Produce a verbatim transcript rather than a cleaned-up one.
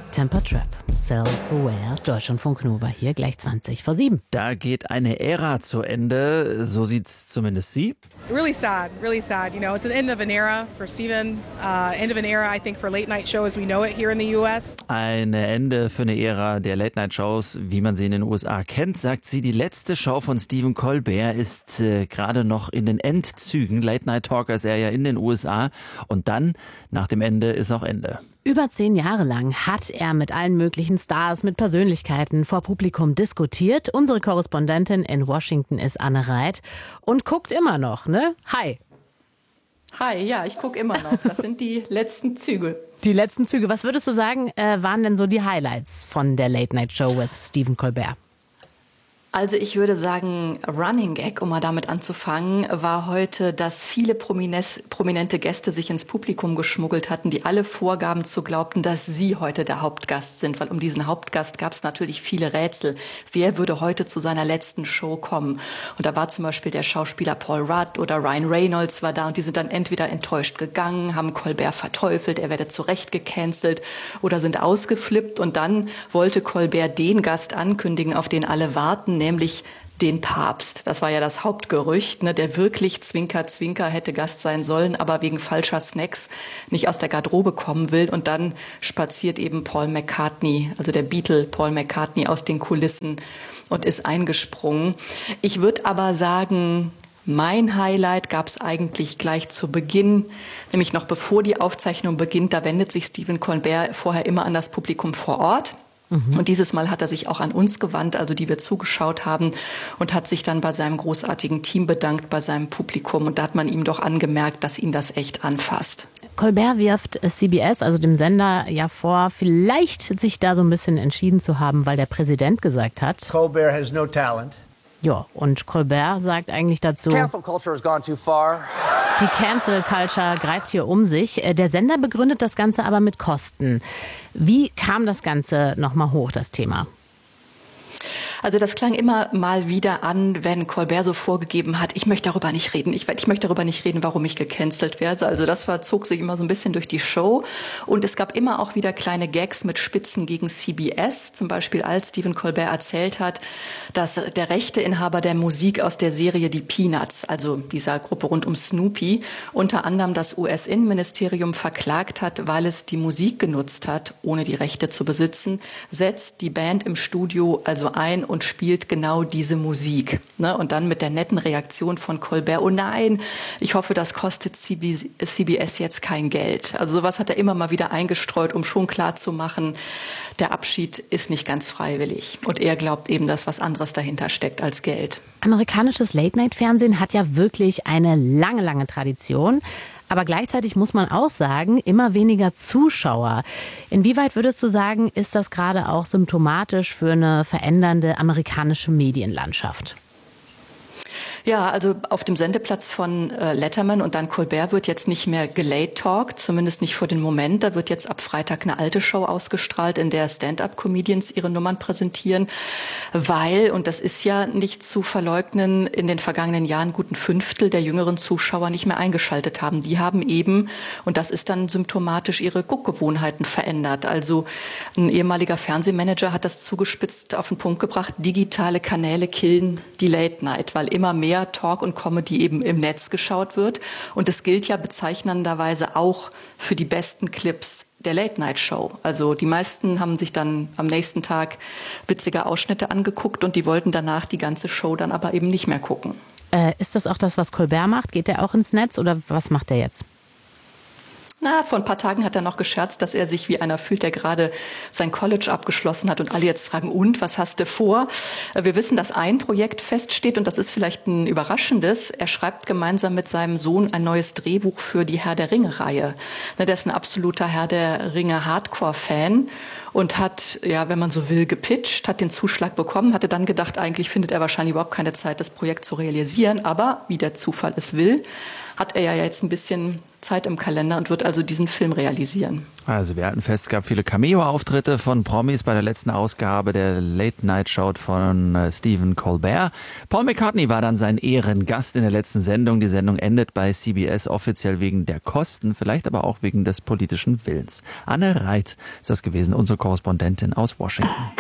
Temper Trap, Self-Aware, Deutschlandfunk Nova, hier gleich zwanzig vor sieben. Da geht eine Ära zu Ende, so sieht's zumindest sie. Really sad, really sad. You know, it's an end of an era for Stephen. Uh, end of an era, I think, for late night show as we know it here in the U S. Ein Ende für eine Ära der Late-Night-Shows, wie man sie in den U S A kennt, sagt sie. Die letzte Show von Stephen Colbert ist äh, gerade noch in den Endzügen. Late-Night-Talker ist er ja in den U S A. Und dann, nach dem Ende, ist auch Ende. Über zehn Jahre lang hat er mit allen möglichen Stars, mit Persönlichkeiten vor Publikum diskutiert. Unsere Korrespondentin in Washington ist Anne Reit und guckt immer noch, ne? Hi. Hi, ja, ich gucke immer noch. Das sind die letzten Züge. Die letzten Züge. Was würdest du sagen, äh, waren denn so die Highlights von der Late Night Show with Stephen Colbert? Also ich würde sagen, Running Gag, um mal damit anzufangen, war heute, dass viele Promines, prominente Gäste sich ins Publikum geschmuggelt hatten, die alle vorgaben zu glaubten, dass sie heute der Hauptgast sind. Weil um diesen Hauptgast gab es natürlich viele Rätsel. Wer würde heute zu seiner letzten Show kommen? Und da war zum Beispiel der Schauspieler Paul Rudd oder Ryan Reynolds war da und die sind dann entweder enttäuscht gegangen, haben Colbert verteufelt, er werde zu Recht gecancelt oder sind ausgeflippt. Und dann wollte Colbert den Gast ankündigen, auf den alle warten, nämlich den Papst. Das war ja das Hauptgerücht, ne, der wirklich Zwinker, Zwinker hätte Gast sein sollen, aber wegen falscher Snacks nicht aus der Garderobe kommen will. Und dann spaziert eben Paul McCartney, also der Beatle Paul McCartney aus den Kulissen und ist eingesprungen. Ich würde aber sagen, mein Highlight gab es eigentlich gleich zu Beginn, nämlich noch bevor die Aufzeichnung beginnt. Da wendet sich Stephen Colbert vorher immer an das Publikum vor Ort. Und dieses Mal hat er sich auch an uns gewandt, also die wir zugeschaut haben, und hat sich dann bei seinem großartigen Team bedankt, bei seinem Publikum. Und da hat man ihm doch angemerkt, dass ihn das echt anfasst. Colbert wirft C B S, also dem Sender, ja vor, vielleicht sich da so ein bisschen entschieden zu haben, weil der Präsident gesagt hat, Colbert has no talent. Ja, und Colbert sagt eigentlich dazu, Cancel culture has gone too far. Die Cancel Culture greift hier um sich. Der Sender begründet das Ganze aber mit Kosten. Wie kam das Ganze nochmal hoch, das Thema? Also das klang immer mal wieder an, wenn Colbert so vorgegeben hat, ich möchte darüber nicht reden, ich, ich möchte darüber nicht reden, warum ich gecancelt werde. Also das war, zog sich immer so ein bisschen durch die Show. Und es gab immer auch wieder kleine Gags mit Spitzen gegen C B S. Zum Beispiel als Stephen Colbert erzählt hat, dass der Rechteinhaber der Musik aus der Serie Die Peanuts, also dieser Gruppe rund um Snoopy, unter anderem das U S-Innenministerium verklagt hat, weil es die Musik genutzt hat, ohne die Rechte zu besitzen, setzt die Band im Studio also ein und spielt genau diese Musik. Ne? Und dann mit der netten Reaktion von Colbert, oh nein, ich hoffe, das kostet C B S jetzt kein Geld. Also sowas hat er immer mal wieder eingestreut, um schon klarzumachen, der Abschied ist nicht ganz freiwillig. Und er glaubt eben, dass was anderes dahinter steckt als Geld. Amerikanisches Late-Night-Fernsehen hat ja wirklich eine lange, lange Tradition. Aber gleichzeitig muss man auch sagen, immer weniger Zuschauer. Inwieweit würdest du sagen, ist das gerade auch symptomatisch für eine verändernde amerikanische Medienlandschaft? Ja, also auf dem Sendeplatz von äh, Letterman und dann Colbert wird jetzt nicht mehr gelate-talkt, zumindest nicht für den Moment. Da wird jetzt ab Freitag eine alte Show ausgestrahlt, in der Stand-up-Comedians ihre Nummern präsentieren, weil, und das ist ja nicht zu verleugnen, in den vergangenen Jahren gut ein Fünftel der jüngeren Zuschauer nicht mehr eingeschaltet haben. Die haben eben, und das ist dann symptomatisch, ihre Guckgewohnheiten verändert. Also ein ehemaliger Fernsehmanager hat das zugespitzt auf den Punkt gebracht, digitale Kanäle killen die Late-Night, weil immer mehr Talk und Comedy eben im Netz geschaut wird. Und das gilt ja bezeichnenderweise auch für die besten Clips der Late-Night-Show. Also die meisten haben sich dann am nächsten Tag witzige Ausschnitte angeguckt und die wollten danach die ganze Show dann aber eben nicht mehr gucken. Äh, ist das auch das, was Colbert macht? Geht er auch ins Netz oder was macht er jetzt? Na, vor ein paar Tagen hat er noch gescherzt, dass er sich wie einer fühlt, der gerade sein College abgeschlossen hat und alle jetzt fragen, und, was hast du vor? Wir wissen, dass ein Projekt feststeht und das ist vielleicht ein überraschendes. Er schreibt gemeinsam mit seinem Sohn ein neues Drehbuch für die Herr der Ringe-Reihe. Der ist ein absoluter Herr der Ringe-Hardcore-Fan und hat, ja, wenn man so will, gepitcht, hat den Zuschlag bekommen, hatte dann gedacht, eigentlich findet er wahrscheinlich überhaupt keine Zeit, das Projekt zu realisieren. Aber, wie der Zufall es will, hat er ja jetzt ein bisschen Zeit im Kalender und wird also diesen Film realisieren. Also wir halten fest, es gab viele Cameo-Auftritte von Promis bei der letzten Ausgabe der Late-Night-Show von äh, Stephen Colbert. Paul McCartney war dann sein Ehrengast in der letzten Sendung. Die Sendung endet bei C B S offiziell wegen der Kosten, vielleicht aber auch wegen des politischen Willens. Anne Reit ist das gewesen, unsere Korrespondentin aus Washington.